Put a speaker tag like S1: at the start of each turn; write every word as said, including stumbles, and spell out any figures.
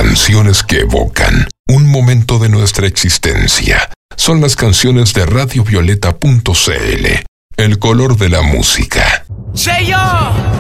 S1: canciones que evocan un momento de nuestra existencia. Son las canciones de radio violeta punto c l, el color de la música.
S2: ¡Cheyo!